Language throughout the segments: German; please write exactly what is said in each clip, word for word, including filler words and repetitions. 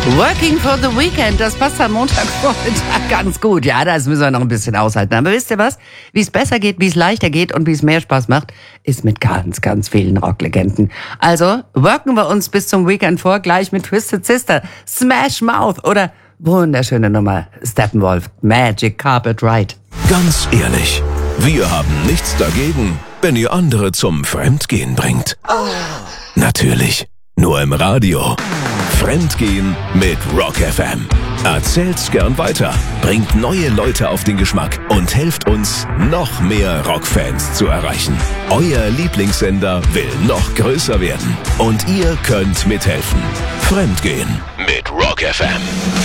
Working for the Weekend, das passt am Montagvormittag ganz gut. Ja, das müssen wir noch ein bisschen aushalten. Aber wisst ihr was? Wie es besser geht, wie es leichter geht und wie es mehr Spaß macht, ist mit ganz, ganz vielen Rocklegenden. Also, worken wir uns bis zum Weekend vor, gleich mit Twisted Sister, Smash Mouth oder wunderschöne Nummer, Steppenwolf, Magic Carpet Ride. Ganz ehrlich, wir haben nichts dagegen, wenn ihr andere zum Fremdgehen bringt. Oh. Natürlich, nur im Radio. Fremdgehen mit Rock F M. Erzählt's gern weiter, bringt neue Leute auf den Geschmack und helft uns, noch mehr Rockfans zu erreichen. Euer Lieblingssender will noch größer werden und ihr könnt mithelfen. Fremdgehen mit Rock F M.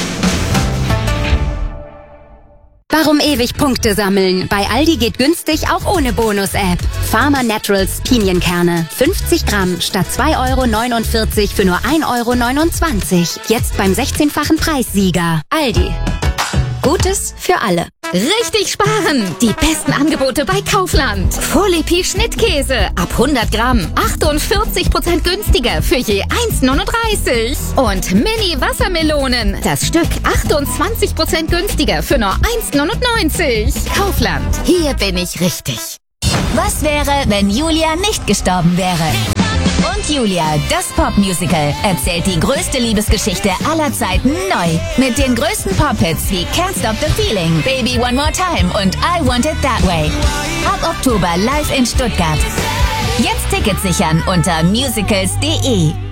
Warum ewig Punkte sammeln? Bei Aldi geht günstig auch ohne Bonus-App. Pharma Naturals Pinienkerne. fünfzig Gramm statt zwei Euro neunundvierzig für nur ein Euro neunundzwanzig. Jetzt beim sechzehnfachen Preissieger. Aldi. Gutes für alle. Richtig sparen! Die besten Angebote bei Kaufland. Folepi Schnittkäse ab hundert Gramm. achtundvierzig Prozent günstiger für je eins neununddreißig. Und Mini-Wassermelonen. Das Stück achtundzwanzig Prozent günstiger für nur eins neunundneunzig. Kaufland. Hier bin ich richtig. Was wäre, wenn Julia nicht gestorben wäre? Und Julia, das Popmusical, erzählt die größte Liebesgeschichte aller Zeiten neu. Mit den größten Pop-Hits wie Can't Stop the Feeling, Baby One More Time und I Want It That Way. Ab Oktober live in Stuttgart. Jetzt Tickets sichern unter musicals punkt de.